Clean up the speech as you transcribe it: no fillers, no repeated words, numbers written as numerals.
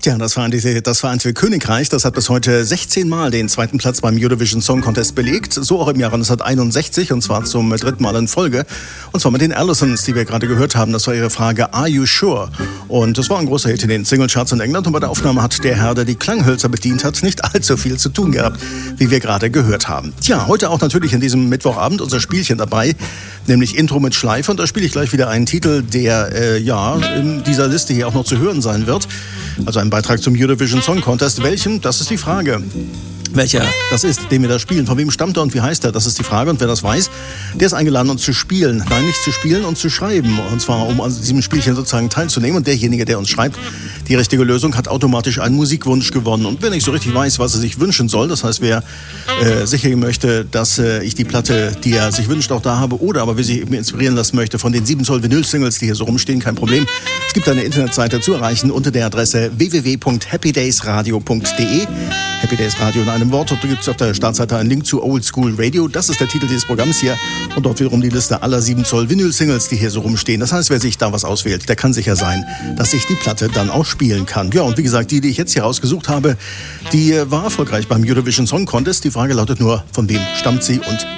Ja, das Vereinigte Königreich, das hat bis heute 16 Mal den zweiten Platz beim Eurovision Song Contest belegt. So auch im Jahr 1961 und zwar zum dritten Mal in Folge. Und zwar mit den Allisons, die wir gerade gehört haben. Das war ihre Frage, Are You Sure? Und das war ein großer Hit in den Singlecharts in England. Und bei der Aufnahme hat der Herr, der die Klanghölzer bedient hat, nicht allzu viel zu tun gehabt, wie wir gerade gehört haben. Tja, heute auch natürlich in diesem Mittwochabend unser Spielchen dabei, nämlich Intro mit Schleife. Und da spiele ich gleich wieder einen Titel, der in dieser Liste hier auch noch zu hören sein wird. Also ein Beitrag zum Eurovision Song Contest. Welchem? Das ist die Frage. Welcher das ist, den wir da spielen. Von wem stammt er und wie heißt er? Das ist die Frage. Und wer das weiß, der ist eingeladen, uns zu spielen. Nein, nicht zu spielen und zu schreiben. Und zwar, um an diesem Spielchen sozusagen teilzunehmen. Und derjenige, der uns schreibt, die richtige Lösung, hat automatisch einen Musikwunsch gewonnen. Und wer nicht so richtig weiß, was er sich wünschen soll, das heißt, wer sicher möchte, dass ich die Platte, die er sich wünscht, auch da habe, oder aber wer sich eben inspirieren lassen möchte von den 7 Zoll Vinyl-Singles, die hier so rumstehen, kein Problem. Es gibt eine Internetseite zu erreichen unter der Adresse www.happydaysradio.de. Happy Days Radio in einem Wort. Dort gibt es auf der Startseite einen Link zu Old School Radio. Das ist der Titel dieses Programms hier. Und dort wiederum die Liste aller 7 Zoll Vinyl-Singles, die hier so rumstehen. Das heißt, wer sich da was auswählt, der kann sicher sein, dass ich die Platte dann auch spielen kann. Ja, und wie gesagt, die ich jetzt hier rausgesucht habe, die war erfolgreich beim Eurovision Song Contest. Die Frage lautet nur, von wem stammt sie und